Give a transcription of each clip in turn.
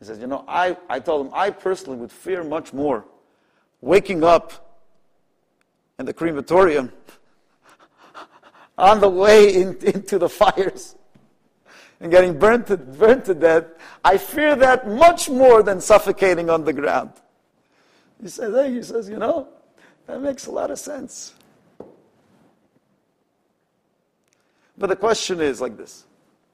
He says, I told him, I personally would fear much more waking up in the crematorium on the way into the fires and getting burnt to death. I fear that much more than suffocating on the ground. He says, that makes a lot of sense. But the question is like this.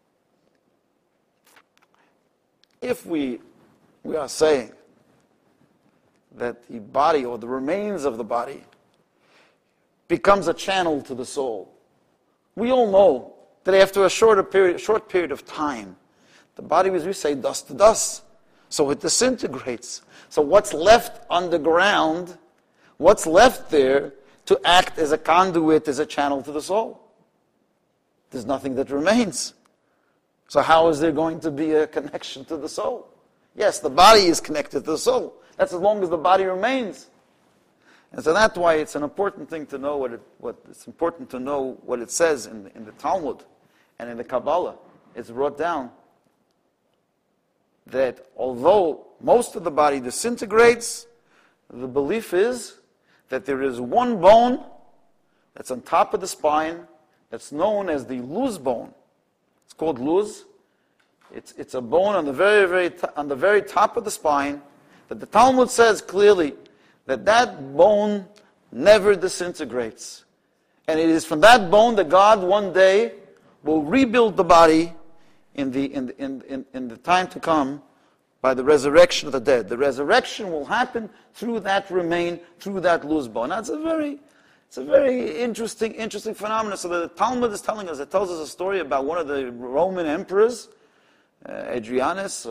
If we are saying that the body or the remains of the body becomes a channel to the soul, we all know that after a short period of time, the body, as we say, dust to dust. So it disintegrates. So what's left underground, what's left there to act as a conduit, as a channel to the soul? There's nothing that remains. So how is there going to be a connection to the soul? Yes, the body is connected to the soul. That's as long as the body remains. And so that's why it's an important thing to know what it says in the Talmud and in the Kabbalah. It's brought down that although most of the body disintegrates, the belief is that there is one bone that's on top of the spine that's known as the luz bone. It's called luz. It's a bone on the very top of the spine that the Talmud says clearly that bone never disintegrates. And it is from that bone that God one day will rebuild the body in the time to come by the resurrection of the dead. The resurrection will happen through that luz bone. Now, it's a very interesting phenomenon. So the Talmud is telling us, it tells us a story about one of the Roman emperors, Adrianus,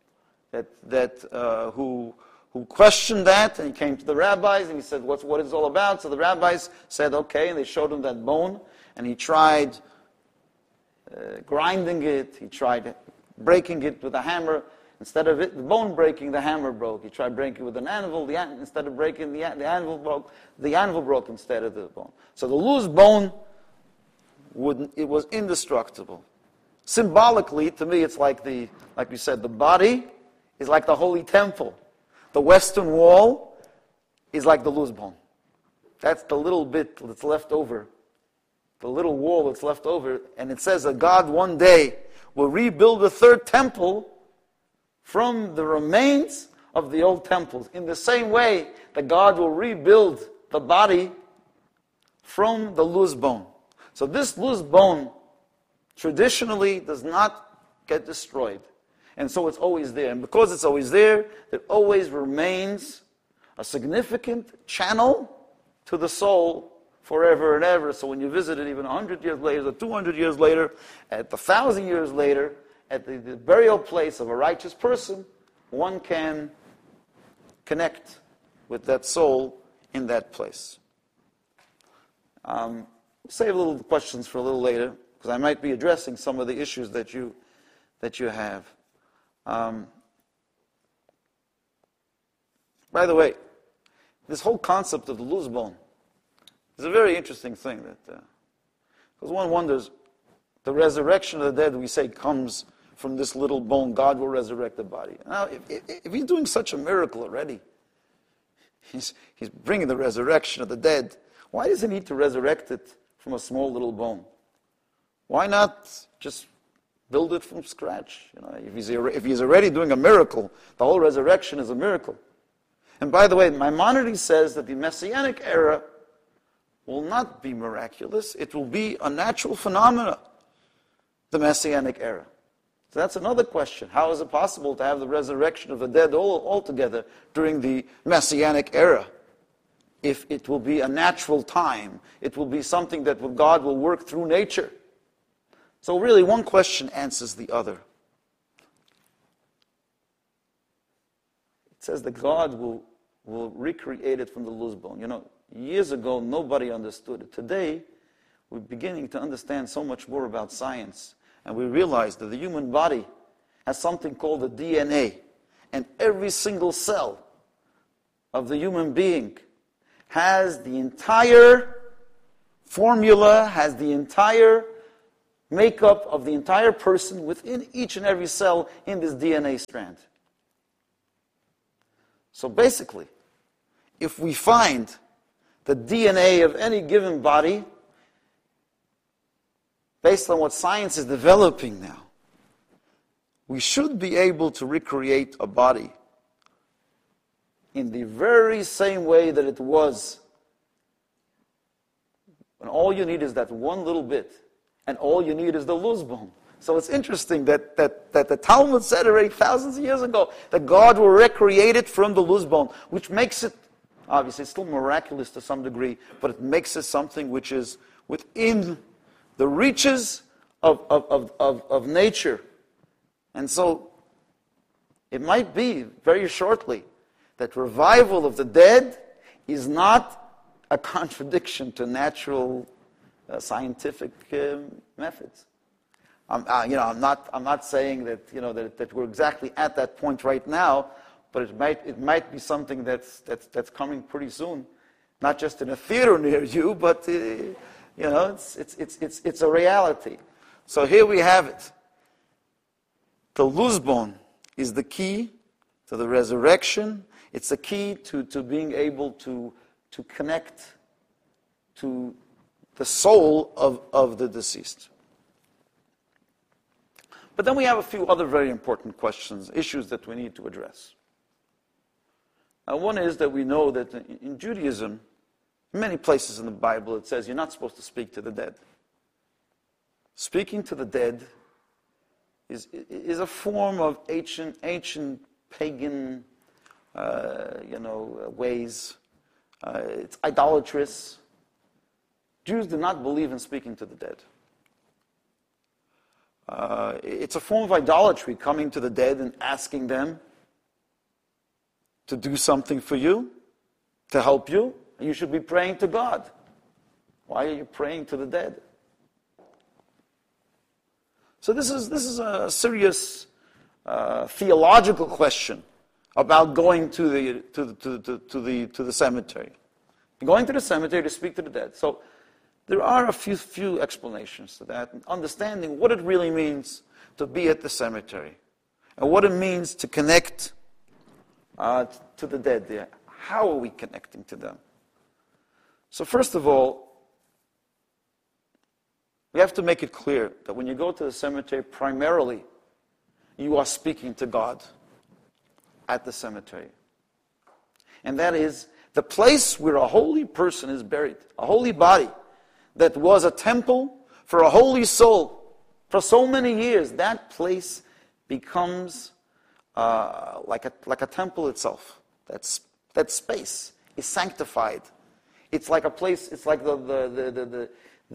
who questioned that, and he came to the rabbis and he said, what is it all about? So the rabbis said, okay, and they showed him that bone, and he tried grinding it, he tried breaking it with a hammer. Instead of the bone breaking, the hammer broke. He tried breaking it with an anvil. Instead of breaking, the anvil broke. The anvil broke instead of the bone. So the luz bone, it was indestructible. Symbolically, to me, it's like we said, the body is like the holy temple. The western wall is like the luz bone. That's the little bit that's left over. The little wall that's left over. And it says that God one day will rebuild a third temple from the remains of the old temples. In the same way that God will rebuild the body from the luz bone. So this luz bone traditionally does not get destroyed. And so it's always there. And because it's always there, it always remains a significant channel to the soul forever and ever. So when you visit it even 100 years later, or 200 years later, at 1,000 years later, at the burial place of a righteous person, one can connect with that soul in that place. Save a little questions for a little later, because I might be addressing some of the issues that you have. By the way, this whole concept of the luz bone is a very interesting thing, because one wonders, the resurrection of the dead, we say, comes from this little bone. God will resurrect the body. Now, if he's doing such a miracle already, he's bringing the resurrection of the dead, why does he need to resurrect it from a small little bone? Why not just build it from scratch? If he's already doing a miracle, the whole resurrection is a miracle. And by the way, Maimonides says that the Messianic era will not be miraculous. It will be a natural phenomena, the Messianic era. So that's another question. How is it possible to have the resurrection of the dead altogether during the Messianic era? If it will be a natural time, it will be something that God will work through nature. So really, one question answers the other. It says that God will recreate it from the luz bone. Years ago, nobody understood it. Today, we're beginning to understand so much more about science. And we realize that the human body has something called the DNA. And every single cell of the human being has the entire formula, has the entire makeup of the entire person within each and every cell in this DNA strand. So basically, if we find the DNA of any given body, based on what science is developing now, we should be able to recreate a body in the very same way that it was. And all you need is that one little bit. And all you need is the luz bone. So it's interesting that the Talmud said already thousands of years ago that God will recreate it from the luz bone, which makes it, obviously it's still miraculous to some degree, but it makes it something which is within the reaches of nature. And so it might be very shortly that revival of the dead is not a contradiction to natural scientific methods. I'm not saying that that we're exactly at that point right now, but it might be something that's coming pretty soon, not just in a theater near you, but it's a reality. So here we have it. The luz bone is the key to the resurrection. It's the key to being able to connect to the soul of the deceased. But then we have a few other very important questions, issues that we need to address. One is that we know that in Judaism, in many places in the Bible, it says you're not supposed to speak to the dead. Speaking to the dead is a form of ancient pagan, ways. It's idolatrous. Jews do not believe in speaking to the dead. It's a form of idolatry, coming to the dead and asking them to do something for you, to help you. You should be praying to God. Why are you praying to the dead? So this is a serious theological question about going to the cemetery. Going to the cemetery to speak to the dead. So there are a few explanations to that, and understanding what it really means to be at the cemetery, and what it means to connect to the dead there. How are we connecting to them? So first of all, we have to make it clear that when you go to the cemetery, primarily, you are speaking to God at the cemetery. And that is the place where a holy person is buried, a holy body that was a temple for a holy soul for so many years. That place becomes like a temple itself. That space is sanctified. It's like a place. It's like the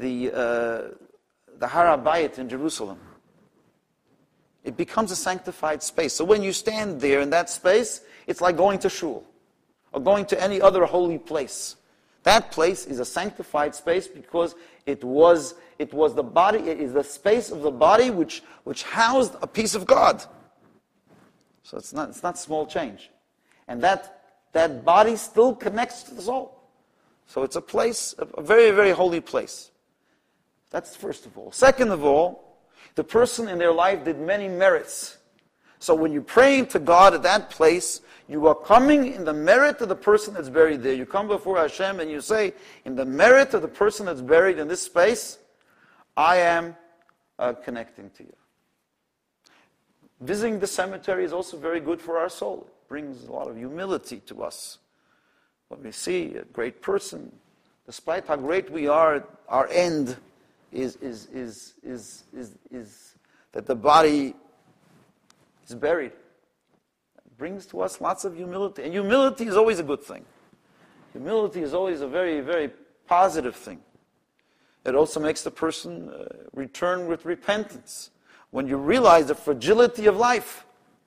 Har HaBayit in Jerusalem. It becomes a sanctified space. So when you stand there in that space, it's like going to shul or going to any other holy place. That place is a sanctified space because it was the body. It is the space of the body which housed a piece of God. So it's not small change, and that body still connects to the soul. So it's a place, a very, very holy place. That's first of all. Second of all, the person in their life did many merits. So when you're praying to God at that place, you are coming in the merit of the person that's buried there. You come before Hashem and you say, in the merit of the person that's buried in this space, I am connecting to you. Visiting the cemetery is also very good for our soul. It brings a lot of humility to us. When we see a great person, despite how great we are, our end is that the body is buried. It brings to us lots of humility. And humility is always a good thing. Humility is always a very, very positive thing. It also makes the person return with repentance. When you realize the fragility of life,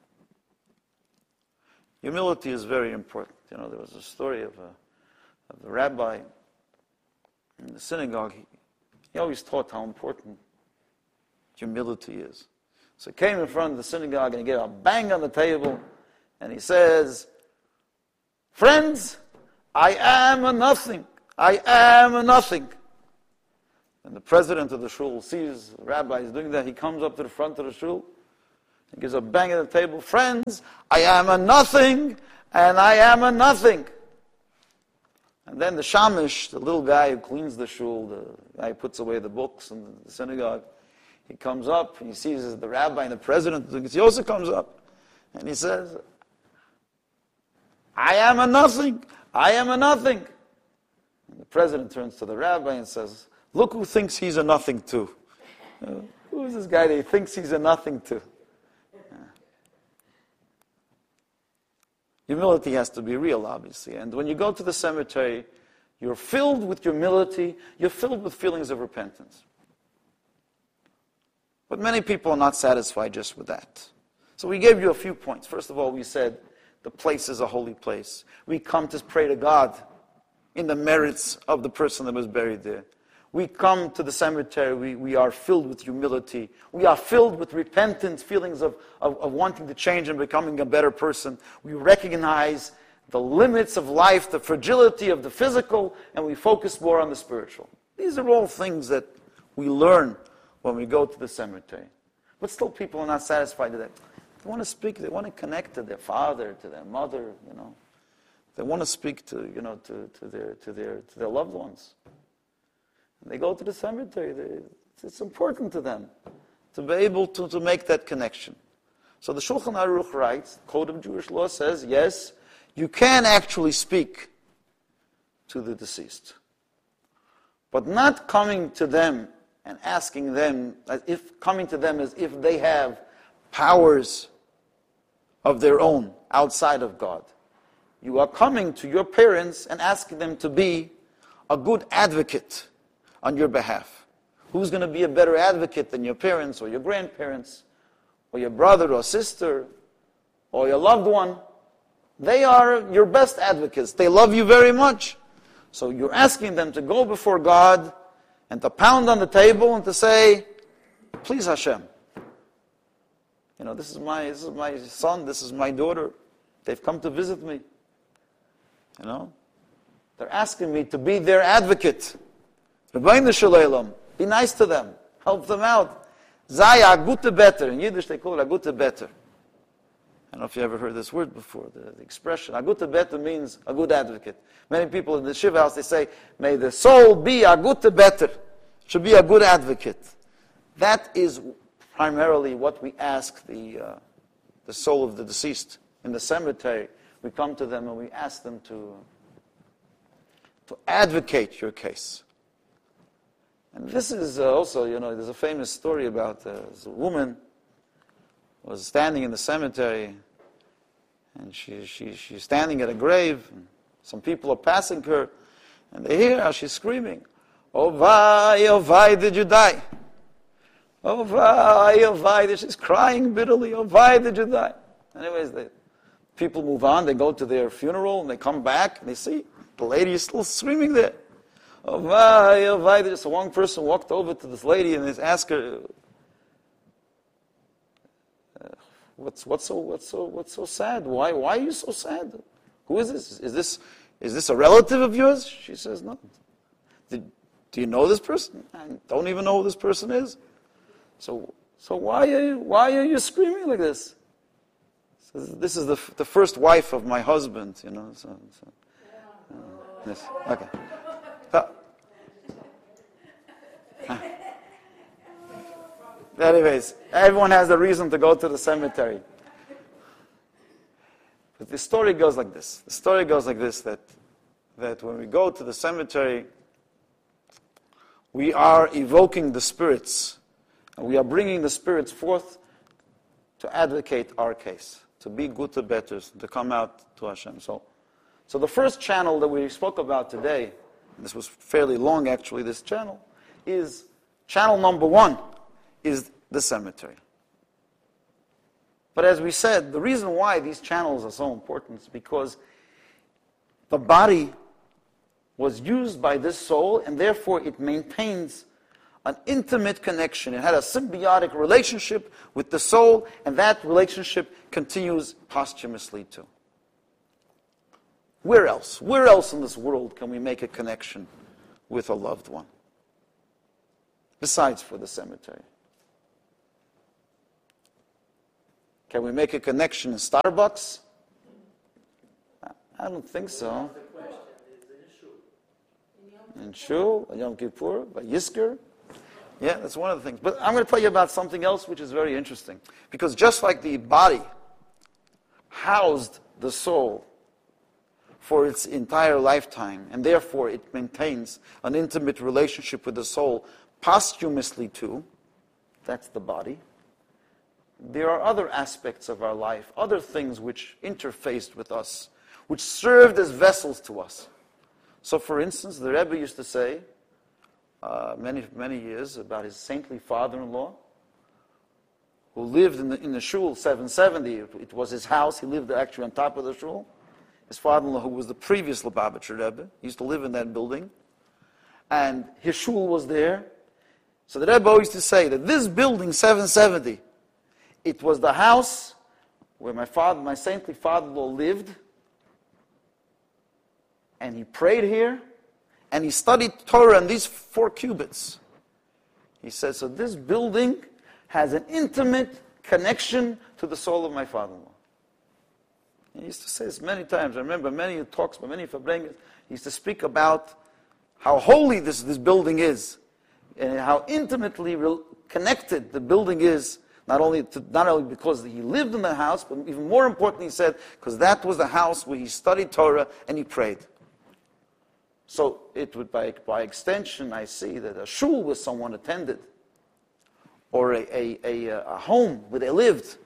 humility is very important. There was a story of a rabbi in the synagogue. He always taught how important humility is. So he came in front of the synagogue and he gave a bang on the table and he says, "Friends, I am a nothing. I am a nothing." And the president of the shul sees the rabbi is doing that. He comes up to the front of the shul and gives a bang on the table. "Friends, I am a nothing, and I am a nothing. And then the shamish, the little guy who cleans the shul, the guy who puts away the books in the synagogue, he comes up and he sees the rabbi and the president, he also comes up and he says, I am a nothing. I am a nothing. And the president turns to the rabbi and says, look who thinks he's a nothing too. Who is this guy that he thinks he's a nothing to? Humility has to be real, obviously. And when you go to the cemetery, you're filled with humility, you're filled with feelings of repentance. But many people are not satisfied just with that. So we gave you a few points. First of all, we said the place is a holy place. We come to pray to God in the merits of the person that was buried there. We come to the cemetery, we are filled with humility. We are filled with repentance, feelings of wanting to change and becoming a better person. We recognize the limits of life, the fragility of the physical, and we focus more on the spiritual. These are all things that we learn when we go to the cemetery. But still people are not satisfied with that. They want to speak, they want to connect to their father, to their mother, They want to speak to their loved ones. They go to the cemetery. It's important to them to be able to make that connection. So the Shulchan Aruch writes, the Code of Jewish Law says, yes, you can actually speak to the deceased. But not coming to them and asking them, as if they have powers of their own outside of God. You are coming to your parents and asking them to be a good advocate on your behalf. Who's going to be a better advocate than your parents or your grandparents or your brother or sister or your loved one? They are your best advocates. They love you very much. So you're asking them to go before God and to pound on the table and to say, please Hashem, this is my son, this is my daughter. They've come to visit me. They're asking me to be their advocate. Be nice to them. Help them out. Zaya gute better. In Yiddish they call it a gute better. I don't know if you ever heard this word before, the expression. A gute better means a good advocate. Many people in the Shiva house, they say, may the soul be a gute better. Should be a good advocate. That is primarily what we ask the soul of the deceased in the cemetery. We come to them and we ask them to advocate your case. And this is also, there's a famous story about a woman was standing in the cemetery, and she's standing at a grave, and some people are passing her, and they hear how she's screaming, oh why did you die? Oh why, she's crying bitterly, oh why did you die? Anyways, people move on, they go to their funeral, and they come back, and they see the lady is still screaming there. Oh why, so one person walked over to this lady and asked her, what's so sad? Why are you so sad? Who is this? Is this a relative of yours? She says, no. Do you know this person? I don't even know who this person is. So why are you screaming like this? So this is the first wife of my husband, Yes. Okay. Anyways, everyone has a reason to go to the cemetery. But the story goes like this. The story goes like this, that when we go to the cemetery, we are evoking the spirits. And we are bringing the spirits forth to advocate our case, to be good to betters, to come out to Hashem. So the first channel that we spoke about today, and this was fairly long actually, this channel, is channel number 1. Is the cemetery. But as we said, the reason why these channels are so important is because the body was used by this soul, and therefore it maintains an intimate connection. It had a symbiotic relationship with the soul, and that relationship continues posthumously too. Where else? Where else in this world can we make a connection with a loved one? Besides for the cemetery. Can we make a connection in Starbucks? I don't think so. In Shul, Yom Kippur, by Yizkor. Yeah, that's one of the things. But I'm going to tell you about something else which is very interesting. Because just like the body housed the soul for its entire lifetime, and therefore it maintains an intimate relationship with the soul posthumously too, that's the body. There are other aspects of our life, other things which interfaced with us, which served as vessels to us. So for instance, the Rebbe used to say, many years, about his saintly father-in-law, who lived in the shul 770. It was his house. He lived actually on top of the shul. His father-in-law, who was the previous Lubavitcher Rebbe, he used to live in that building. And his shul was there. So the Rebbe used to say that this building, 770, it was the house where my saintly father-in-law lived. And he prayed here. And he studied Torah in these 4 cubits. He says, so this building has an intimate connection to the soul of my father-in-law. He used to say this many times. I remember many talks by many Fabrengas. He used to speak about how holy this building is, and how intimately connected the building is, not only because he lived in the house, but even more importantly, he said, because that was the house where he studied Torah and he prayed. So it would, by extension, I see that a shul where someone attended, or a home where they lived,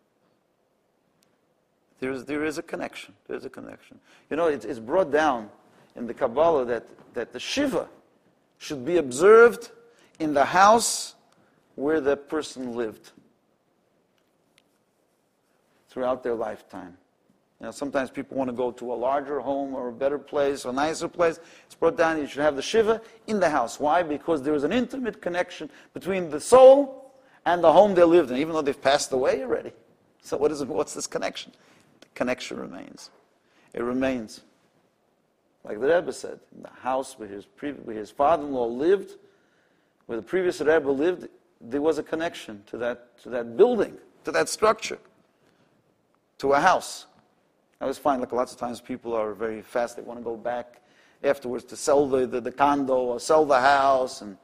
there is a connection. There's a connection. You know, it's brought down in the Kabbalah that the Shiva should be observed in the house where the person lived throughout their lifetime. You know, sometimes people want to go to a larger home or a better place or a nicer place. It's brought down, you should have the Shiva in the house. Why? Because there is an intimate connection between the soul and the home they lived in, even though they've passed away already. So what's this connection? The connection remains. It remains. Like the Rebbe said, in the house where his father-in-law lived, where the previous Rebbe lived, there was a connection to that building, to that structure, to a house. I always find like lots of times people are very fast. They want to go back afterwards to sell the condo or sell the house, and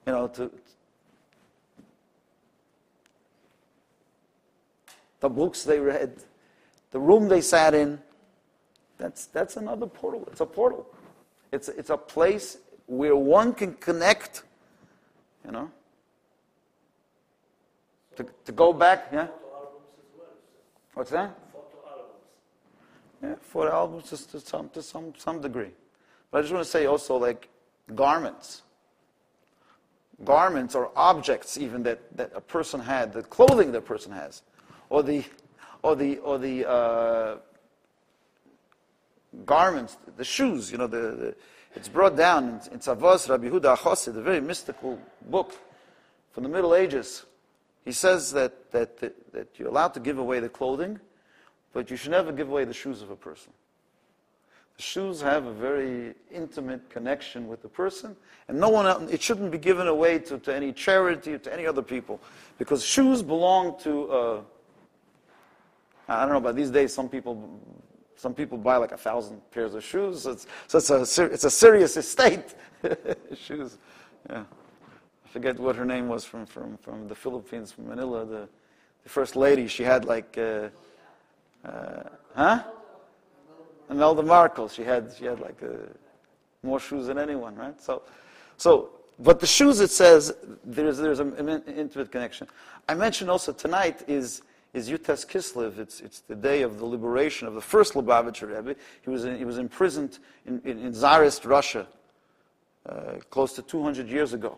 the books they read, the room they sat in. That's another portal. It's a portal. It's a place where one can connect. To go back. Yeah. What's that? Yeah, photo albums to some degree. But I just want to say also, like, garments. Garments or objects even that a person had, the clothing that a person has, or the garments, the shoes. It's brought down in Tzavos Rabbi Yehuda HaChassid, a very mystical book from the Middle Ages. He says that you're allowed to give away the clothing, but you should never give away the shoes of a person. The shoes have a very intimate connection with the person, and no one else, it shouldn't be given away to any charity or to any other people, because shoes belong to, I don't know, but these days some people buy like 1,000 pairs of shoes, so it's a serious estate. Shoes, yeah. I forget what her name was from the Philippines, from Manila, the first lady. She had like, Imelda Markle. She had like more shoes than anyone, right? So, but the shoes, it says there's an intimate connection. I mentioned also tonight is Yutes Kislev. It's the day of the liberation of the first Lubavitcher Rebbe. He was imprisoned in Tsarist Russia, close to 200 years ago.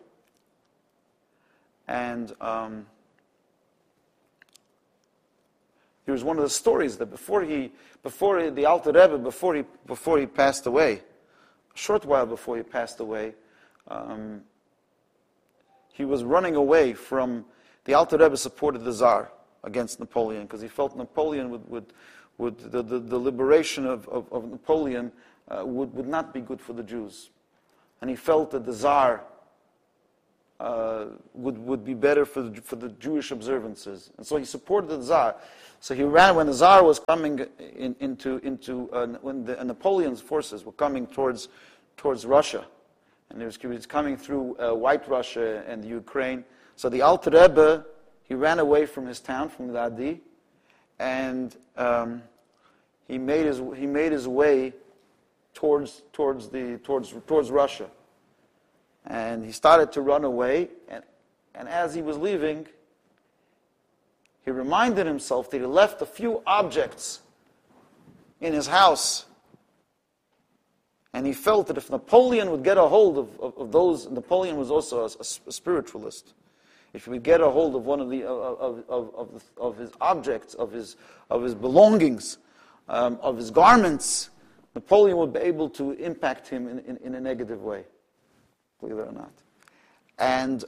And here's one of the stories that before the Alter Rebbe, before he passed away, a short while before he passed away, he was running away from the Alter Rebbe. Supported the Tsar against Napoleon because he felt Napoleon would the liberation of Napoleon would not be good for the Jews, and he felt that the Tsar would be better for the Jewish observances. And so he supported the Tsar. So he ran when the Tsar was coming when the Napoleon's forces were coming towards Russia. And he was coming through White Russia and the Ukraine. So the Alter Rebbe, he ran away from his town, from Ladi, and he made his way towards Russia. And he started to run away, and as he was leaving, he reminded himself that he left a few objects in his house. And he felt that if Napoleon would get a hold of those, Napoleon was also a spiritualist. If he would get a hold of one of his objects, of his belongings, of his garments, Napoleon would be able to impact him in a negative way, believe it or not. And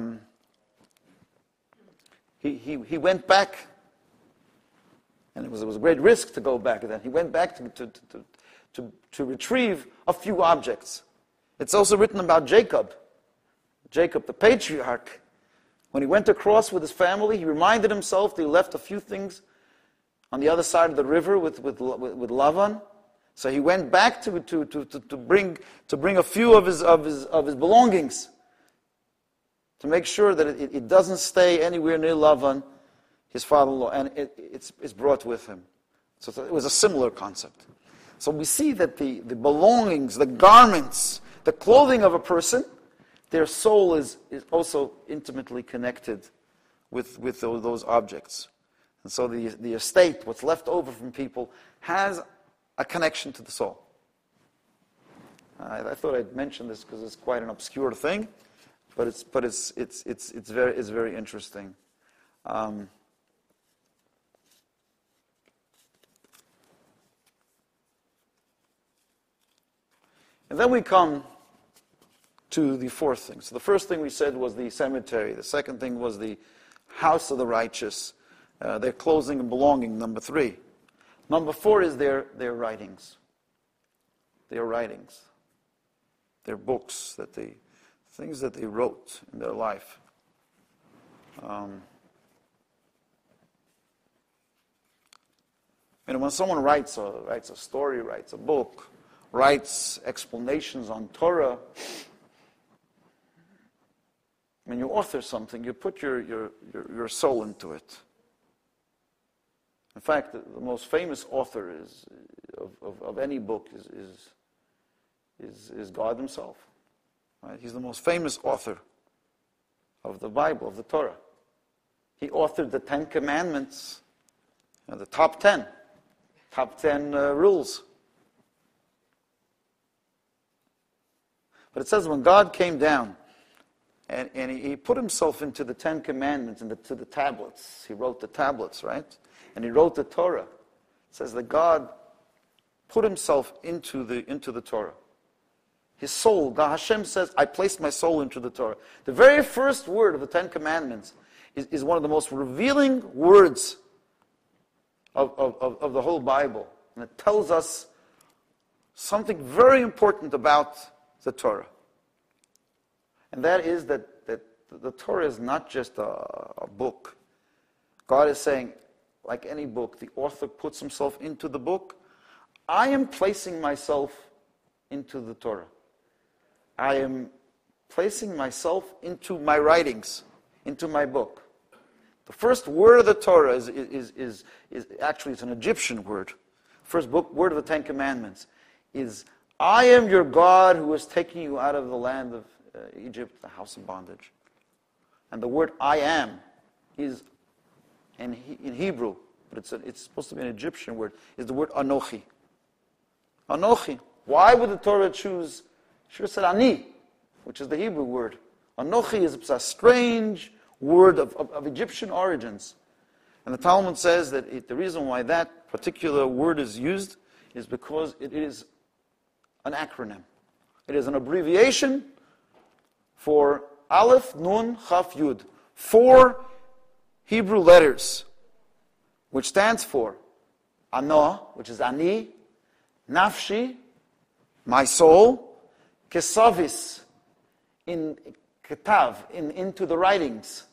he went back, and it was a great risk to go back. Then he went back to retrieve a few objects. It's also written about Jacob, the patriarch. When he went across with his family, he reminded himself that he left a few things on the other side of the river with Lavan. So he went back to bring a few of his belongings, to make sure that it doesn't stay anywhere near Lavan, his father-in-law, and it's brought with him. So it was a similar concept. So we see that the belongings, the garments, the clothing of a person, their soul is also intimately connected with those objects. And so the estate, what's left over from people, has a connection to the soul. I thought I'd mention this because it's quite an obscure thing, but it's very interesting. And then we come to the fourth thing. So the first thing we said was the cemetery. The second thing was the house of the righteous, their clothing and belonging, number 3. Number 4 is their writings. Their writings. Their books, things that they wrote in their life. When someone writes a story, writes a book, writes explanations on Torah, when you author something, you put your soul into it. In fact, the most famous author of any book is God himself. Right? He's the most famous author of the Bible, of the Torah. He authored the 10 Commandments, the top 10 rules. But it says when God came down and he put himself into the 10 Commandments and to the tablets. He wrote the tablets, right? And he wrote the Torah. It says that God put himself into the Torah. His soul, God, Hashem says, I placed my soul into the Torah. The very first word of the 10 Commandments is one of the most revealing words of the whole Bible. And it tells us something very important about the Torah. And that is that the Torah is not just a book. God is saying, like any book, the author puts himself into the book. I am placing myself into the Torah. I am placing myself into my writings, into my book. The first word of the Torah is actually, it's an Egyptian word. First word of the 10 Commandments is, I am your God who is taking you out of the land of Egypt, the house of bondage. And the word I am is, in Hebrew, but it's supposed to be an Egyptian word, is the word Anochi. Anochi. Why would the Torah choose? Should have said Ani, which is the Hebrew word. Anochi is a strange word of Egyptian origins. And the Talmud says that the reason why that particular word is used is because it is an acronym. It is an abbreviation for Aleph, Nun, Chaf, Yud. 4 Hebrew letters, which stands for Ano, which is Ani, Nafshi, my soul, Kesavis, in ketav, into the writings.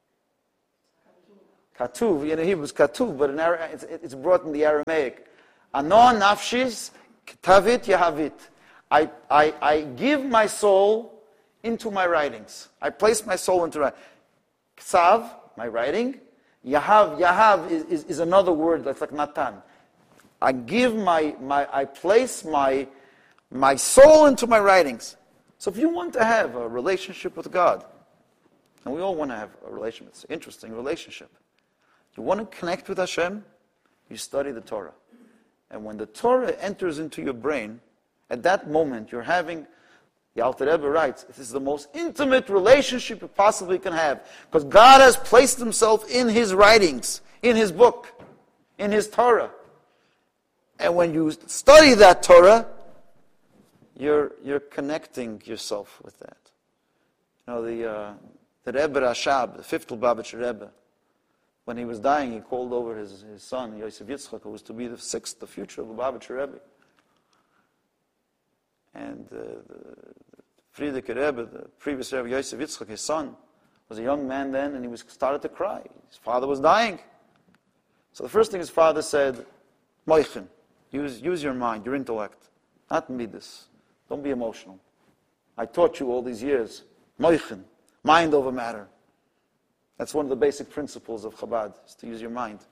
Katuv, in Hebrew is katuv, but in it's brought in the Aramaic. Anon nafshis ketavit yahavit. I give my soul into my writings. I place my soul into writing. Ksav, my writing. Yahav is another word that's like natan. I give I place my soul into my writings. So if you want to have a relationship with God, and we all want to have a relationship, it's an interesting relationship. You want to connect with Hashem, you study the Torah. And when the Torah enters into your brain, at that moment you're having, the Alter Rebbe writes, this is the most intimate relationship you possibly can have. Because God has placed himself in his writings, in his book, in his Torah. And when you study that Torah, you're connecting yourself with that. You know, the Rebbe Rashab, the fifth Lubavitcher Rebbe, when he was dying, he called over his son, Yosef Yitzchak, who was to be the future Lubavitcher Rebbe. And Frierdiker Rebbe, the previous Rebbe, Yosef Yitzchak, his son, was a young man then, and he started to cry. His father was dying. So the first thing his father said, Moichen, use your mind, your intellect, not midas. Don't be emotional. I taught you all these years, Moichen, mind over matter. That's one of the basic principles of Chabad, is to use your mind.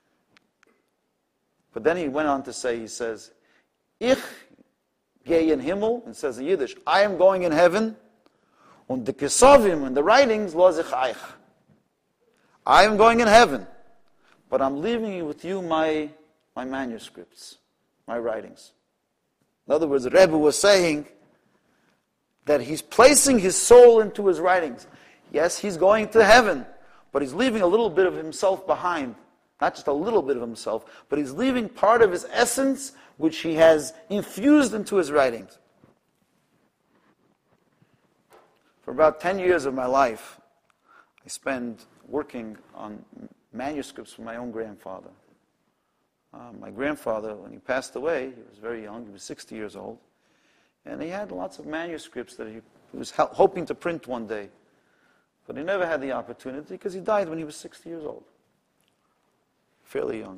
But then he went on to say, he says, Ich gehe in Himmel, and says in Yiddish, I am going in heaven, und the Kesovim, and the writings, lo sich eich. I am going in heaven, but I'm leaving with you my manuscripts, my writings. In other words, the Rebbe was saying that he's placing his soul into his writings. Yes, he's going to heaven, but he's leaving a little bit of himself behind. Not just a little bit of himself, but he's leaving part of his essence, which he has infused into his writings. For about 10 years of my life, I spent working on manuscripts for my own grandfather. My grandfather, when he passed away, he was very young, he was 60 years old, and he had lots of manuscripts that he was hoping to print one day. But he never had the opportunity because he died when he was 60 years old. Fairly young.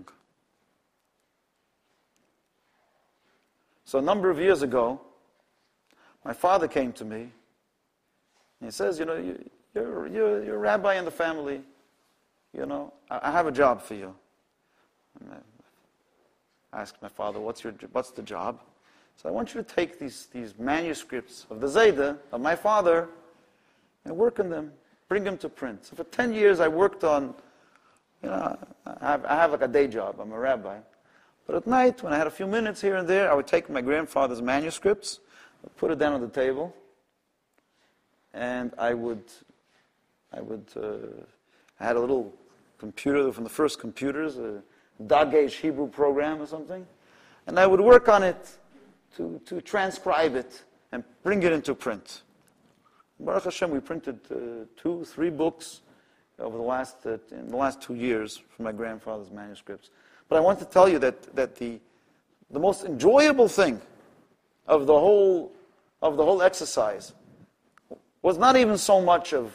So a number of years ago, my father came to me, and he says, you're a rabbi in the family, I have a job for you. And I asked my father, what's the job? So I want you to take these manuscripts of the Zayda, of my father, and work on them, bring them to print. So for 10 years I worked on, I have like a day job, I'm a rabbi. But at night, when I had a few minutes here and there, I would take my grandfather's manuscripts, put it down on the table, and I had a little computer from the first computers, a Dagesh Hebrew program or something, and I would work on it to transcribe it and bring it into print. Baruch Hashem, we printed 2-3 books over in the last 2 years from my grandfather's manuscripts. But I want to tell you that the most enjoyable thing of the whole exercise was not even so much of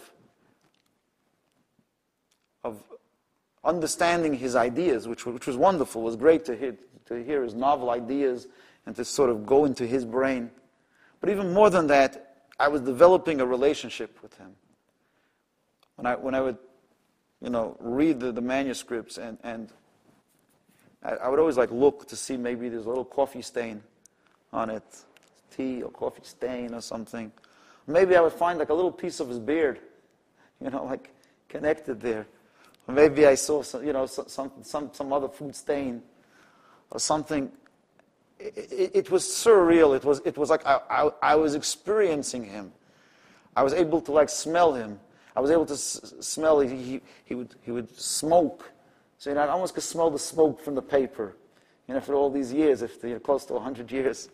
understanding his ideas, which was wonderful. It was great to hear his novel ideas and to sort of go into his brain. But even more than that, I was developing a relationship with him. When I would, read the manuscripts and I would always look to see maybe there's a little coffee stain on it, tea or coffee stain or something. Maybe I would find a little piece of his beard, connected there. Or maybe I saw some other food stain or something. It was surreal. It was like I was experiencing him. I was able to smell him. I was able to smell. He would smoke. So I almost could smell the smoke from the paper. For all these years, close to 100 years.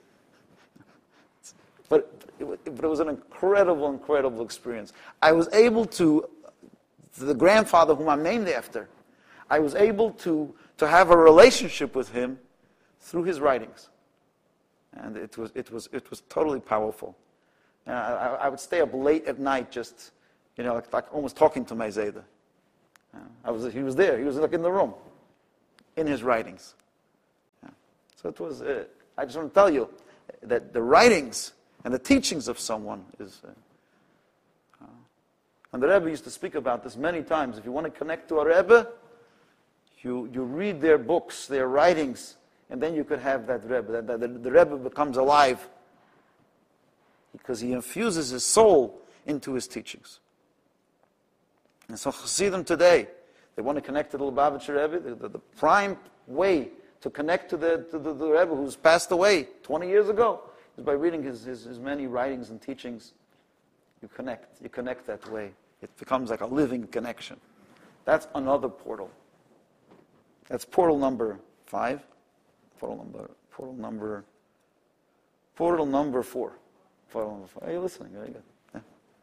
But it was an incredible experience. I was able to the grandfather whom I'm named after, I was able to have a relationship with him through his writings. And it was totally powerful. I would stay up late at night just, like almost talking to my Zayda. He was there. He was like in the room, in his writings. So it was, I just want to tell you that the writings and the teachings of someone is, and the Rebbe used to speak about this many times. If you want to connect to a Rebbe, you read their books, their writings, and then you could have that Rebbe. The Rebbe becomes alive because he infuses his soul into his teachings. And so Chassidim today, they want to connect to the Lubavitcher Rebbe. The prime way to connect to the Rebbe who's passed away 20 years ago is by reading his many writings and teachings. You connect that way. It becomes like a living connection. That's another portal. That's portal number 5. Portal number 4. Are you listening? Very good. Yeah.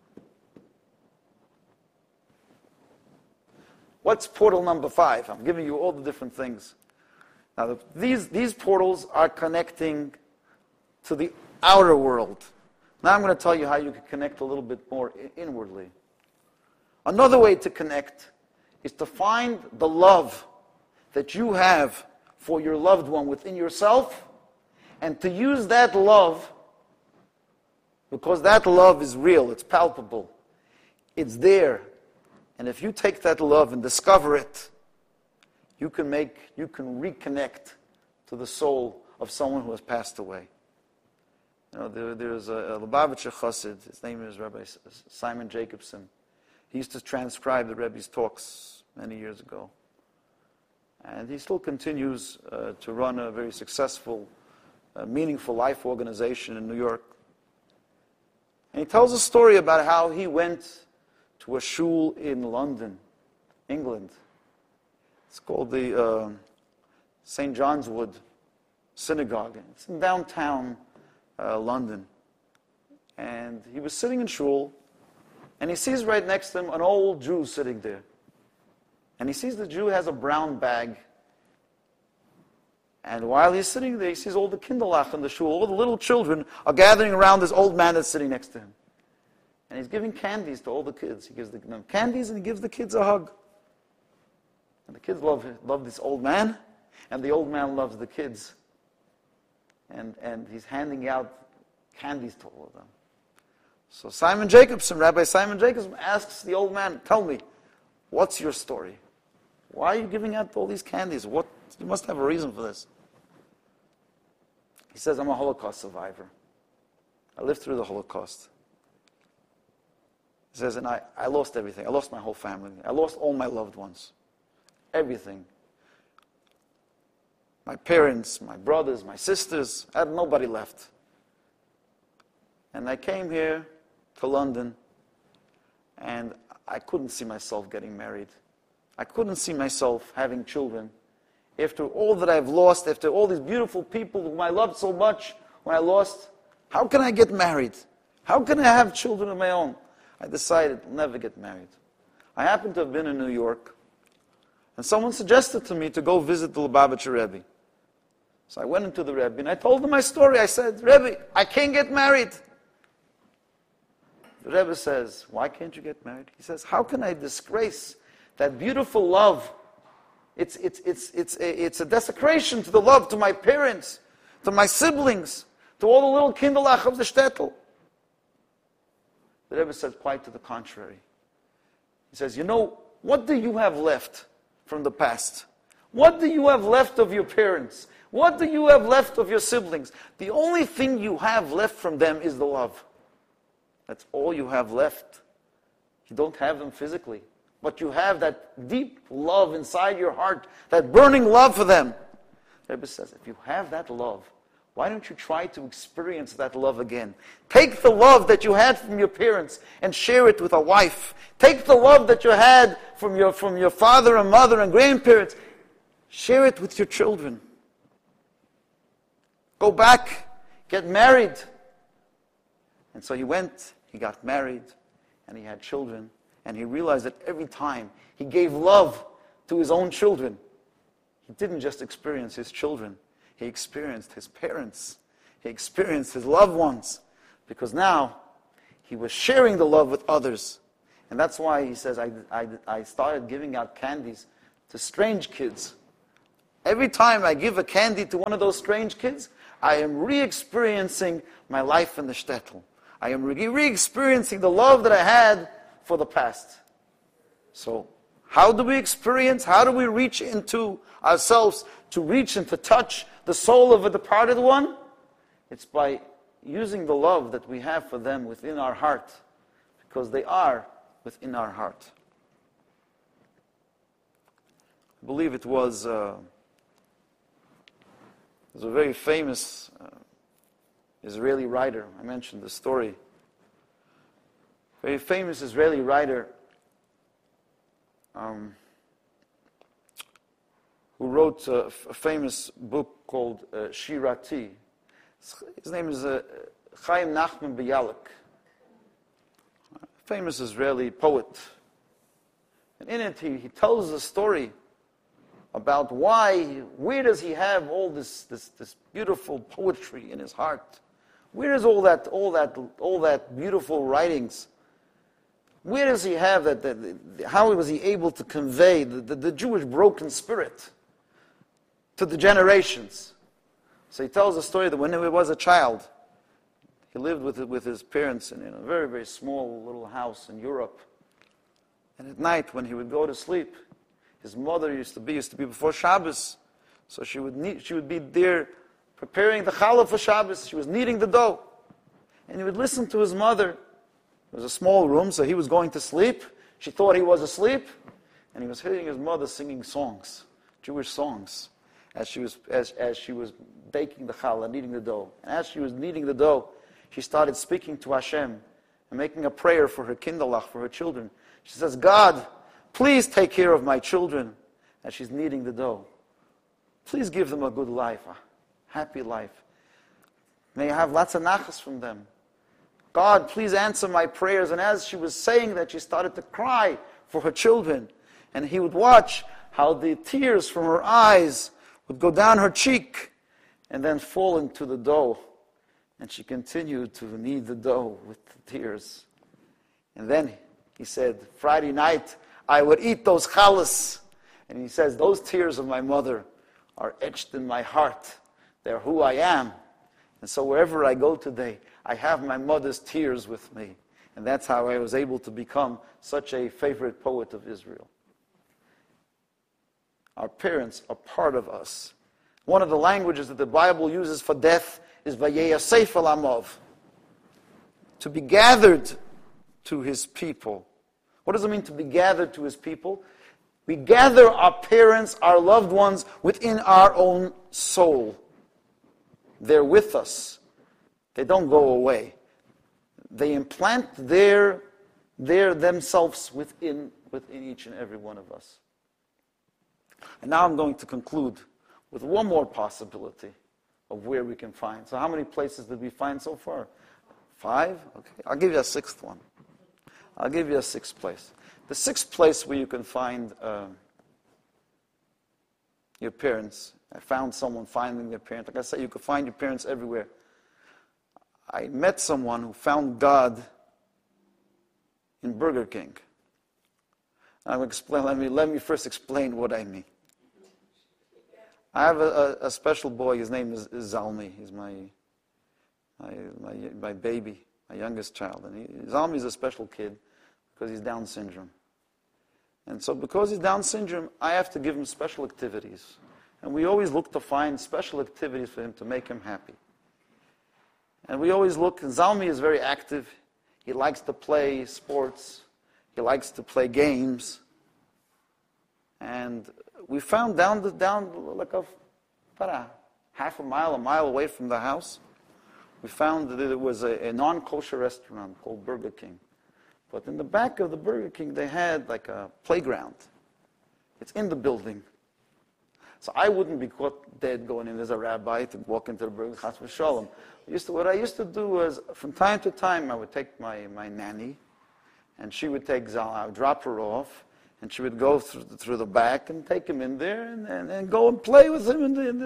What's portal number 5? I'm giving you all the different things. Now, these portals are connecting to the outer world. Now I'm going to tell you how you can connect a little bit more inwardly. Another way to connect is to find the love that you have for your loved one within yourself, and to use that love, because that love is real, it's palpable, it's there. And if you take that love and discover it, you can reconnect to the soul of someone who has passed away. There's a Lubavitcher Chassid, his name is Rabbi Simon Jacobson. He used to transcribe the Rebbe's talks many years ago. And he still continues to run a very successful, meaningful life organization in New York. And he tells a story about how he went to a shul in London, England. It's called the St. John's Wood Synagogue. It's in downtown London. And he was sitting in shul, and he sees right next to him an old Jew sitting there. And he sees the Jew has a brown bag. And while he's sitting there, he sees all the kinderlach in the shul, all the little children are gathering around this old man that's sitting next to him. And he's giving candies to all the kids. He gives them candies and he gives the kids a hug. And the kids love this old man, and the old man loves the kids. And he's handing out candies to all of them. So Rabbi Simon Jacobson asks the old man, tell me, what's your story? Why are you giving out all these candies? You must have a reason for this. He says, I'm a Holocaust survivor. I lived through the Holocaust. He says, and I lost everything. I lost my whole family. I lost all my loved ones. Everything. My parents, my brothers, my sisters. I had nobody left. And I came here to London, and I couldn't see myself getting married. I couldn't see myself having children. After all that I've lost, after all these beautiful people whom I loved so much, when I lost, how can I get married? How can I have children of my own? I decided I'll never get married. I happened to have been in New York, and someone suggested to me to go visit the Lubavitcher Rebbe. So I went into the Rebbe, and I told him my story. I said, Rebbe, I can't get married. The Rebbe says, why can't you get married? He says, how can I disgrace that beautiful love? It's a desecration to the love, to my parents, to my siblings, to all the little kinderlach of the shtetl. The Rebbe says quite to the contrary. He says, what do you have left from the past? What do you have left of your parents? What do you have left of your siblings? The only thing you have left from them is the love. That's all you have left. You don't have them physically, but you have that deep love inside your heart, that burning love for them. The Rebbe says, if you have that love, why don't you try to experience that love again? Take the love that you had from your parents and share it with a wife. Take the love that you had from your father and mother and grandparents. Share it with your children. Go back, get married. And so he went, he got married, and he had children. And he realized that every time he gave love to his own children, he didn't just experience his children. He experienced his parents. He experienced his loved ones. Because now He was sharing the love with others. And that's why he says, I started giving out candies to strange kids. Every time I give a candy to one of those strange kids, I am re-experiencing my life in the shtetl. I am re-experiencing the love that I had for the past. So, how do we experience, how do we reach into ourselves to reach and to touch the soul of a departed one? It's by using the love that we have for them within our heart, because they are within our heart. I believe it was a very famous Israeli writer. I mentioned the story. Very famous Israeli writer who wrote a famous book called Shirati. His name is Chaim Nachman Bialik, a famous Israeli poet. And in it, he tells the story about where does he have all this beautiful poetry in his heart? Where is all that beautiful writings? Where does he have that? How was he able to convey the Jewish broken spirit to the generations? So he tells the story that when he was a child, he lived with his parents in a very, very small little house in Europe. And at night, when he would go to sleep, his mother used to be before Shabbos. So she would be there preparing the challah for Shabbos. She was kneading the dough. And he would listen to his mother. It was a small room, so he was going to sleep. She thought he was asleep. And he was hearing his mother singing songs, Jewish songs, as she was baking the challah, kneading the dough. And as she was kneading the dough, she started speaking to Hashem and making a prayer for her kindalach, for her children. She says, God, please take care of my children, as she's kneading the dough. Please give them a good life, a happy life. May I have lots of nachas from them. God, please answer my prayers. And as she was saying that, she started to cry for her children. And he would watch how the tears from her eyes would go down her cheek and then fall into the dough. And she continued to knead the dough with the tears. And then he said, Friday night, I would eat those challahs. And he says, those tears of my mother are etched in my heart. They're who I am. And so wherever I go today, I have my mother's tears with me. And that's how I was able to become such a favorite poet of Israel. Our parents are part of us. One of the languages that the Bible uses for death is Vayeyasef al Amov. To be gathered to his people. What does it mean to be gathered to his people? We gather our parents, our loved ones, within our own soul. They're with us. They don't go away. They implant their themselves within each and every one of us. And now I'm going to conclude with one more possibility of where we can find. So how many places did we find so far? 5? Okay. I'll give you a 6th one. I'll give you a 6th place. The 6th place where you can find your parents. I found someone finding their parents. Like I said, you can find your parents everywhere. I met someone who found God in Burger King. I'll explain. Let me first explain what I mean. I have a special boy. His name is Zalmi. He's my baby, my youngest child. And Zalmi is a special kid because he's Down syndrome. And so because he's Down syndrome, I have to give him special activities. And we always look to find special activities for him to make him happy. And we always look, and Zalmi is very active. He likes to play sports. He likes to play games. And we found down like half a mile away from the house, we found that there was a non-kosher restaurant called Burger King. But in the back of the Burger King, they had like a playground. It's in the building. So I wouldn't be caught dead going in as a rabbi to walk into the Burger Chas v'Shalom. What I used to do was, from time to time, I would take my nanny, and she would take Zal. I would drop her off, and she would go through the back and take him in there, and go and play with him in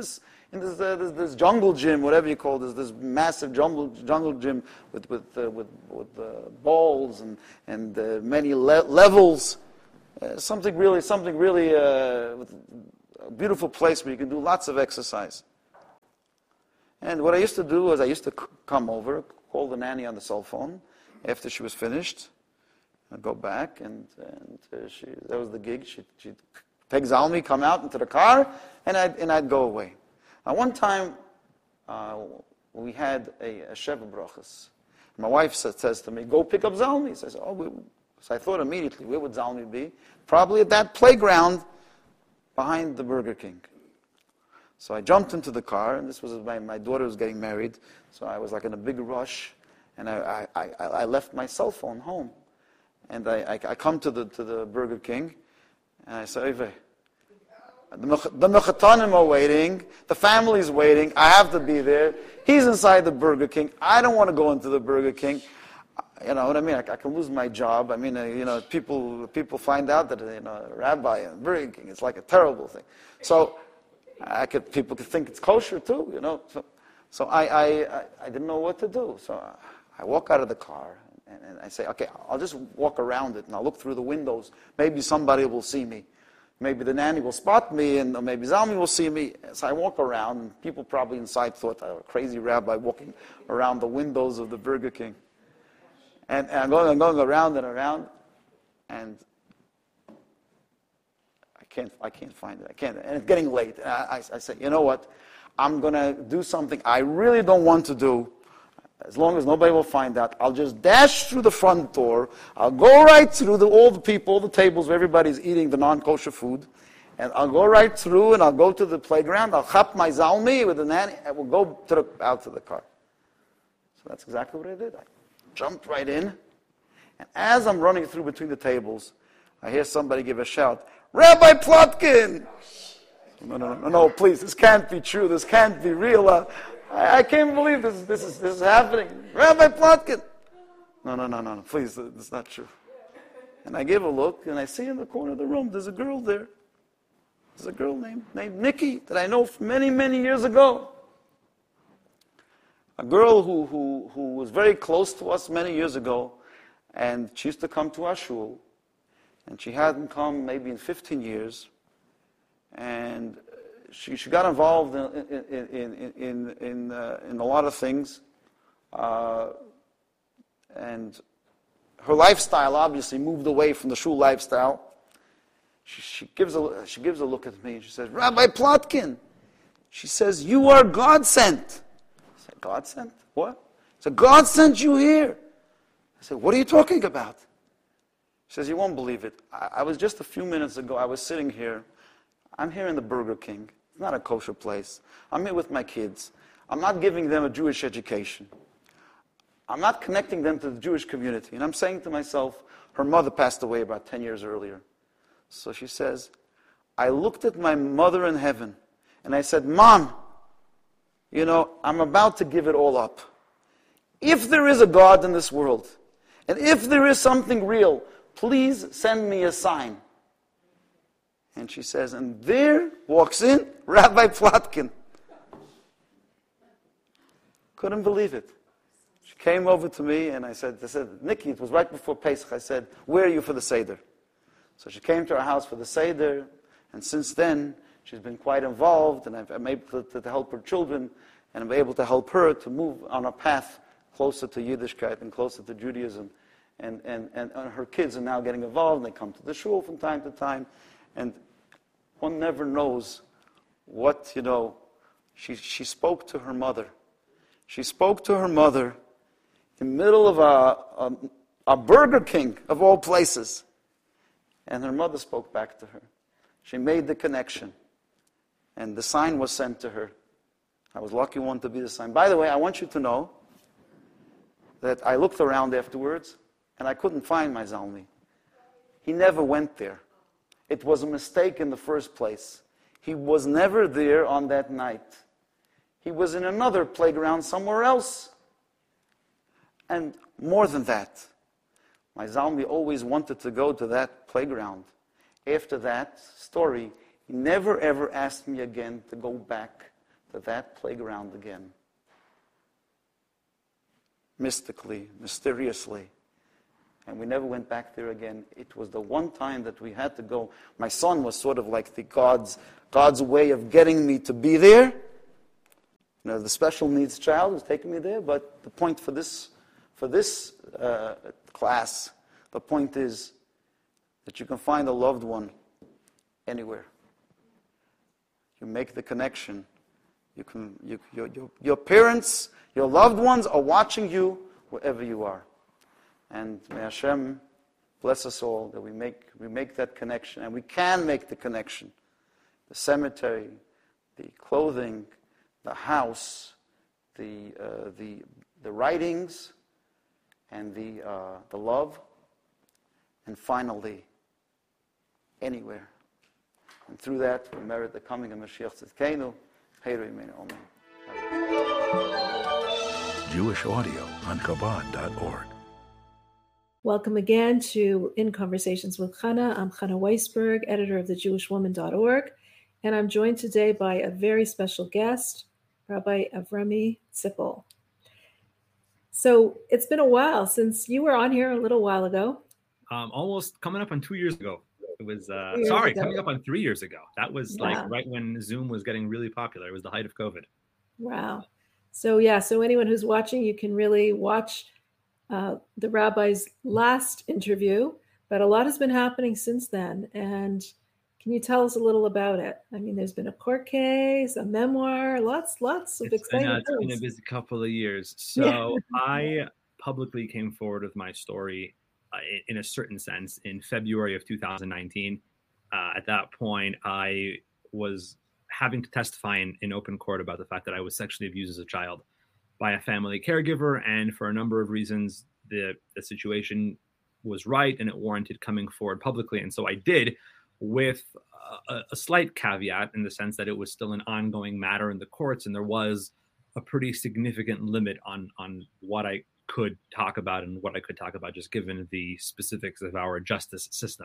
in this jungle gym, whatever you call this massive jungle gym with balls and many levels. Something really with a beautiful place where you can do lots of exercise. And what I used to do was I used to come over, call the nanny on the cell phone after she was finished. I'd go back, and that was the gig. She'd take Zalmi, come out into the car, and I'd go away. Now, one time, we had a Sheva Brachas. My wife says to me, "Go pick up Zalmi." So I said, so I thought immediately, where would Zalmi be? Probably at that playground behind the Burger King. So I jumped into the car, and this was my daughter was getting married, so I was like in a big rush, and I left my cell phone home. And I come to the Burger King, and I say, "Eve, the mechatanim are waiting, the family's waiting, I have to be there. He's inside the Burger King. I don't want to go into the Burger King." You know what I mean? I can lose my job. I mean, people find out that a rabbi in Burger King, it's like a terrible thing. So people could think it's kosher too, So I didn't know what to do. So I walk out of the car. And I say, okay, I'll just walk around it, and I'll look through the windows. Maybe somebody will see me. Maybe the nanny will spot me, and maybe Zalmi will see me. So I walk around, and people probably inside thought I was a crazy rabbi walking around the windows of the Burger King. And I'm going around and around, and I can't find it. And it's getting late. I say, you know what? I'm going to do something I really don't want to do. As long as nobody will find out, I'll just dash through the front door. I'll go right through all the people, all the tables where everybody's eating the non-kosher food. And I'll go right through, and I'll go to the playground. I'll chap my Zalmi with the nanny, and we'll go out to the car. So that's exactly what I did. I jumped right in. And as I'm running through between the tables, I hear somebody give a shout, "Rabbi Plotkin!" No, please, this can't be true. This can't be real. I can't believe this is happening. Rabbi Plotkin. No, please, it's not true. And I give a look, and I see in the corner of the room, there's a girl there. There's a girl named Nikki that I know from many, many years ago. A girl who was very close to us many years ago, and she used to come to our shul, and she hadn't come maybe in 15 years, and she got involved in a lot of things, and her lifestyle obviously moved away from the shul lifestyle. She gives a look at me and she says, "Rabbi Plotkin," she says, "you are God sent." I said, "God sent? What?" She said, "God sent you here." I said, "What are you talking about?" She says, "You won't believe it. I was just a few minutes ago, I was sitting here. I'm here in the Burger King. It's not a kosher place. I'm here with my kids. I'm not giving them a Jewish education. I'm not connecting them to the Jewish community." And I'm saying to myself, her mother passed away about 10 years earlier. So she says, "I looked at my mother in heaven, and I said, 'Mom, I'm about to give it all up. If there is a God in this world, and if there is something real, please send me a sign.'" And she says, and there walks in Rabbi Plotkin. Couldn't believe it. She came over to me, and I said, "Nikki," it was right before Pesach, I said, "Where are you for the Seder?" So she came to our house for the Seder, and since then, she's been quite involved, and I'm able to help her children, and I'm able to help her to move on a path closer to Yiddishkeit and closer to Judaism. And her kids are now getting involved, and they come to the shul from time to time, and one never knows what, she spoke to her mother. She spoke to her mother in the middle of a Burger King, of all places. And her mother spoke back to her. She made the connection. And the sign was sent to her. I was lucky one to be the sign. By the way, I want you to know that I looked around afterwards, and I couldn't find my Zalmi. He never went there. It was a mistake in the first place. He was never there on that night. He was in another playground somewhere else. And more than that, my Zalmi always wanted to go to that playground. After that story, he never ever asked me again to go back to that playground again. Mystically, mysteriously. And we never went back there again. It was the one time that we had to go. My son was sort of like the God's way of getting me to be there. The special needs child was taking me there. But the point for this class, the point is that you can find a loved one anywhere. You make the connection. Your parents, your loved ones are watching you wherever you are. And may Hashem bless us all that we make that connection, and we can make the connection. The cemetery, the clothing, the house, the writings, and the love, and finally, anywhere. And through that, we merit the coming of Mashiach Tzidkenu. Jewish audio on Chabad.org. Welcome again to In Conversations with Chana. I'm Chana Weisberg, editor of thejewishwoman.org, and I'm joined today by a very special guest, Rabbi Avrami Zippel. So it's been a while since you were on here a little while ago. Almost coming up on 2 years ago. It was, coming up on 3 years ago. That was like right when Zoom was getting really popular. It was the height of COVID. Wow. So anyone who's watching, you can really watch the rabbi's last interview, but a lot has been happening since then. And can you tell us a little about it? I mean, there's been a court case, a memoir, lots of exciting things. It's been a busy couple of years. So I publicly came forward with my story in a certain sense in February of 2019. At that point, I was having to testify in open court about the fact that I was sexually abused as a child by a family caregiver, and for a number of reasons, the situation was right and it warranted coming forward publicly. And so I did, with a slight caveat in the sense that it was still an ongoing matter in the courts, and there was a pretty significant limit on what I could talk about and what I could talk about, just given the specifics of our justice system.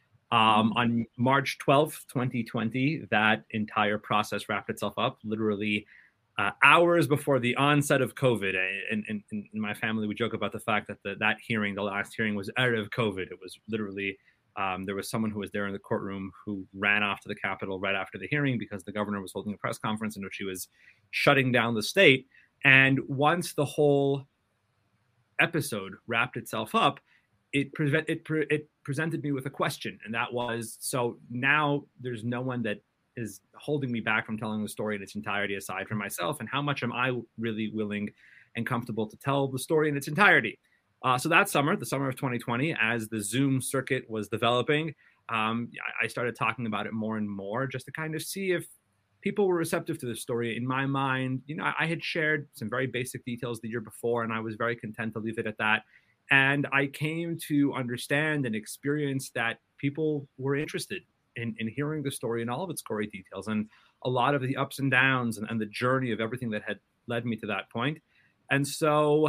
On March 12th, 2020, that entire process wrapped itself up, literally hours before the onset of COVID. And in my family, we joke about the fact that that hearing, the last hearing, was erev COVID. It was literally, there was someone who was there in the courtroom who ran off to the Capitol right after the hearing because the governor was holding a press conference in which she was shutting down the state. And once the whole episode wrapped itself up, it presented me with a question, and that was, so now there's no one that is holding me back from telling the story in its entirety aside from myself, and how much am I really willing and comfortable to tell the story in its entirety? So that summer, the summer of 2020, as the Zoom circuit was developing, I started talking about it more and more just to kind of see if people were receptive to the story. In my mind, I had shared some very basic details the year before, and I was very content to leave it at that. And I came to understand and experience that people were interested in hearing the story in all of its gory details and a lot of the ups and downs and the journey of everything that had led me to that point. And so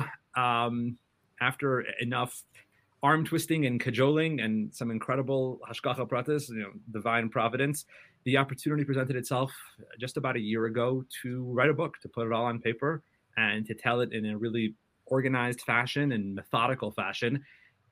after enough arm twisting and cajoling and some incredible hashgacha pratis, divine providence, the opportunity presented itself just about a year ago to write a book, to put it all on paper and to tell it in a really organized fashion and methodical fashion.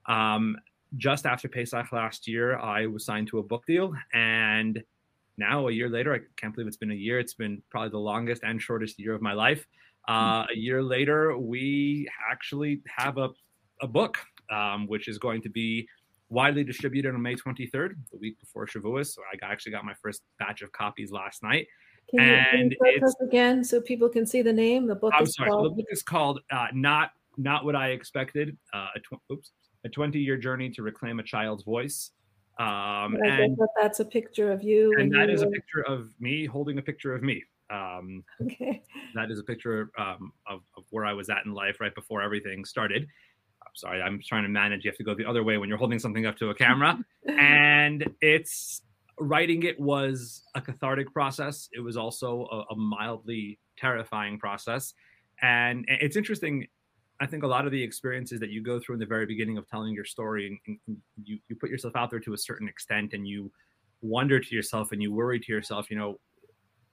Just after Pesach last year, I was signed to a book deal. And now a year later, I can't believe it's been a year. It's been probably the longest and shortest year of my life. A year later, we actually have a book, which is going to be widely distributed on May 23rd, the week before Shavuos. So I actually got my first batch of copies last night. Can you tell us again so people can see the name? The book is called... So the book is called Not What I Expected, a 20-year journey to reclaim a child's voice. And that's a picture of you. And that is a picture of me holding a picture of me. Okay. That is a picture of where I was at in life right before everything started. I'm sorry, I'm trying to manage. You have to go the other way when you're holding something up to a camera. And writing it was a cathartic process. It was also a mildly terrifying process. And it's interesting. I think a lot of the experiences that you go through in the very beginning of telling your story, and you put yourself out there to a certain extent, and you wonder to yourself and you worry to yourself,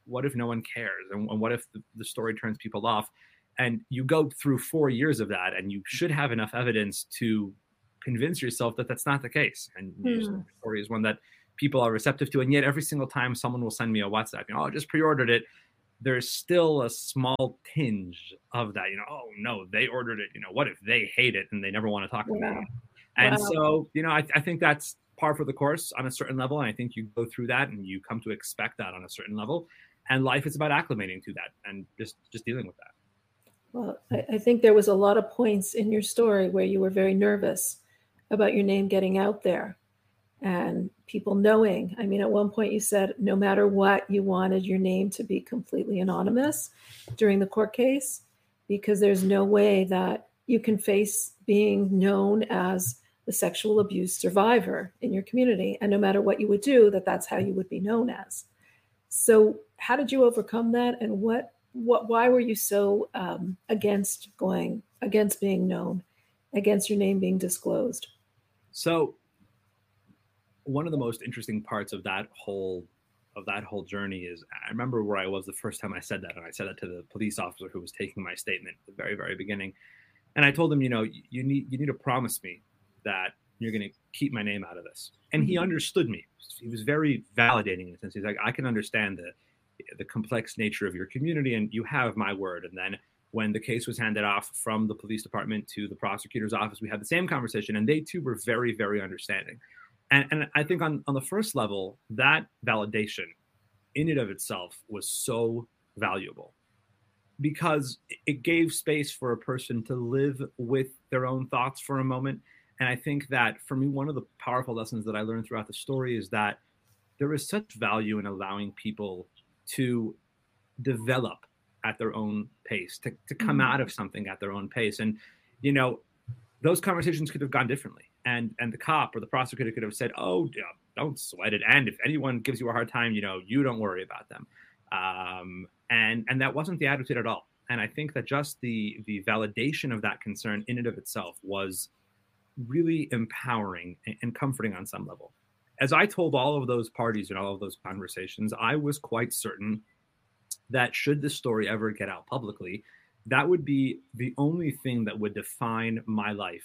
what if no one cares? And what if the story turns people off? And you go through 4 years of that, and you should have enough evidence to convince yourself that that's not the case. And your story is one that people are receptive to. And yet every single time someone will send me a WhatsApp, I just pre-ordered it, there's still a small tinge of that, oh no, they ordered it. What if they hate it and they never want to talk to me? And so, I think that's par for the course on a certain level. And I think you go through that and you come to expect that on a certain level. And life is about acclimating to that and just dealing with that. Well, I think there was a lot of points in your story where you were very nervous about your name getting out there and people knowing. I mean, at one point you said no matter what, you wanted your name to be completely anonymous during the court case, because there's no way that you can face being known as the sexual abuse survivor in your community. And no matter what you would do, that's how you would be known as. So how did you overcome that? And why were you so against being known, against your name being disclosed? So one of the most interesting parts of that whole journey is, I remember where I was the first time I said that, and I said that to the police officer who was taking my statement at the very, very beginning. And I told him, you need to promise me that you're going to keep my name out of this. And he understood me. He was very validating in a sense. He's like, I can understand the complex nature of your community, and you have my word. And then when the case was handed off from the police department to the prosecutor's office, we had the same conversation, and they too were very, very understanding. And I think on the first level, that validation in and of itself was so valuable, because it gave space for a person to live with their own thoughts for a moment. And I think that for me, one of the powerful lessons that I learned throughout the story is that there is such value in allowing people to develop at their own pace, to come out of something at their own pace. And, those conversations could have gone differently. And the cop or the prosecutor could have said, oh, yeah, don't sweat it. And if anyone gives you a hard time, you don't worry about them. And that wasn't the attitude at all. And I think that just the validation of that concern in and of itself was really empowering and comforting on some level. As I told all of those parties and all of those conversations, I was quite certain that should the story ever get out publicly, that would be the only thing that would define my life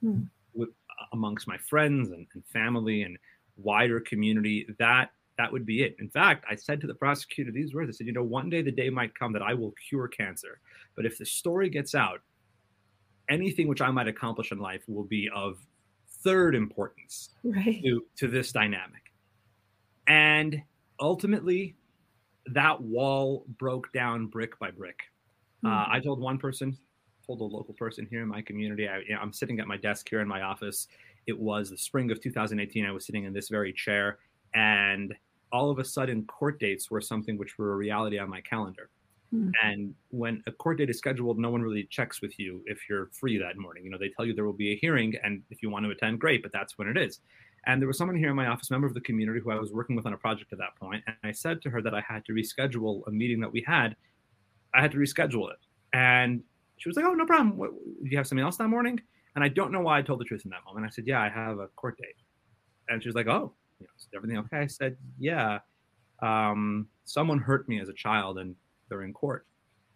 amongst my friends and family and wider community. That would be it. In fact, I said to the prosecutor these words. I said, one day the day might come that I will cure cancer. But if the story gets out, anything which I might accomplish in life will be of third importance to this dynamic. And ultimately, that wall broke down brick by brick. I told one person, told a local person here in my community, I'm sitting at my desk here in my office. It was the spring of 2018. I was sitting in this very chair, and all of a sudden court dates were something which were a reality on my calendar. And when a court date is scheduled, no one really checks with you if you're free that morning. They tell you there will be a hearing, and if you want to attend, great, but that's when it is. And there was someone here in my office, member of the community, who I was working with on a project at that point. And I said to her that I had to reschedule a meeting that we had. I had to reschedule it. And she was like, oh, no problem. Do you have something else that morning? And I don't know why I told the truth in that moment. I said, yeah, I have a court date. And she was like, oh, is everything okay? I said, yeah, someone hurt me as a child and they're in court.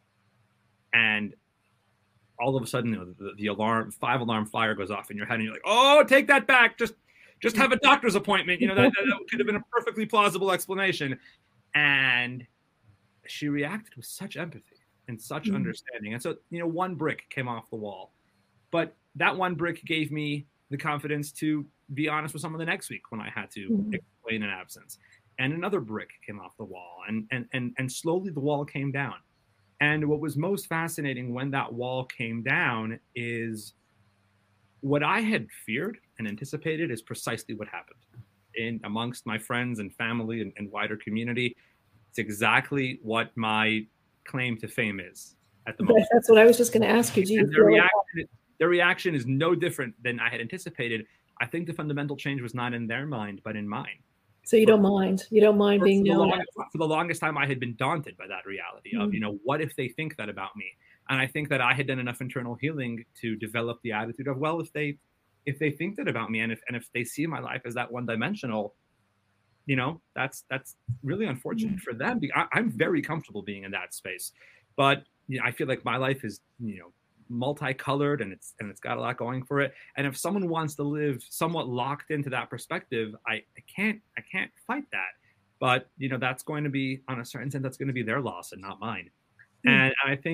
And all of a sudden, the alarm, 5-alarm fire goes off in your head, and you're like, oh, take that back. Just have a doctor's appointment. That could have been a perfectly plausible explanation. And she reacted with such empathy and such understanding. And so, one brick came off the wall. But that one brick gave me the confidence to be honest with someone the next week when I had to explain an absence. And another brick came off the wall. And slowly the wall came down. And what was most fascinating when that wall came down is what I had feared and anticipated is precisely what happened amongst my friends and family and wider community. It's exactly what my claim to fame is at the moment. That's what I was just going to ask you. Their reaction is no different than I had anticipated. I think the fundamental change was not in their mind, but in mine. So you don't mind. You don't mind being known. For the longest time, I had been daunted by that reality of, what if they think that about me? And I think that I had done enough internal healing to develop the attitude of, well, if they think that about me, and if they see my life as that one-dimensional, that's really unfortunate for them. I'm very comfortable being in that space, but I feel like my life is multicolored, and it's got a lot going for it. And if someone wants to live somewhat locked into that perspective, I can't fight that. But that's going to be, on a certain sense, that's going to be their loss and not mine. And I think